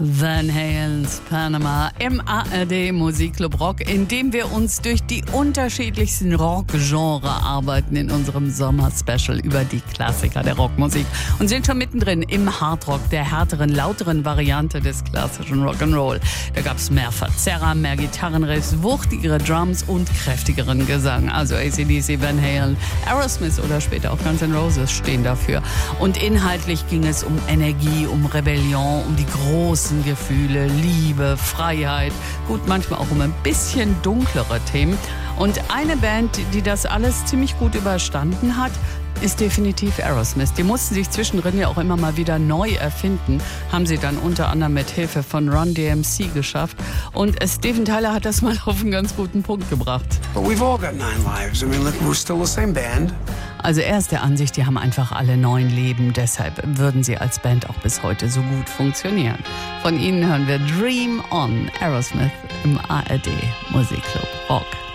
Van Halens Panama im ARD Musikclub Rock, in dem wir uns durch die unterschiedlichsten Rock-Genre arbeiten in unserem Sommer-Special über die Klassiker der Rockmusik und sind schon mittendrin im Hardrock, der härteren, lauteren Variante des klassischen Rock'n'Roll. Da gab es mehr Verzerrer, mehr Gitarrenriffs, wuchtigere Drums und kräftigeren Gesang. Also AC/DC, Van Halen, Aerosmith oder später auch Guns N' Roses stehen dafür. Und inhaltlich ging es um Energie, um Rebellion, um die großen Gefühle, Liebe, Freiheit, gut, manchmal auch um ein bisschen dunklere Themen. Und eine Band, die das alles ziemlich gut überstanden hat, ist definitiv Aerosmith. Die mussten sich zwischendrin ja auch immer mal wieder neu erfinden, haben sie dann unter anderem mit Hilfe von Run DMC geschafft. Und Steven Tyler hat das mal auf einen ganz guten Punkt gebracht. But we've all got 9 lives. I mean, look, we're still the same band. Also er ist der Ansicht, die haben einfach alle 9 Leben. Deshalb würden sie als Band auch bis heute so gut funktionieren. Von ihnen hören wir Dream On, Aerosmith im ARD Musikclub Rock.